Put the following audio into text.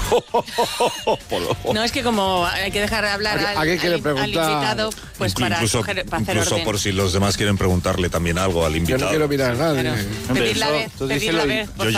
No, es que como hay que dejar hablar ¿A qué quiere preguntar? al invitado, pues para hacer orden. Por si los demás quieren preguntarle también algo al invitado. Yo no quiero mirar a nadie. Claro. Pedir la vez, Tú díselo por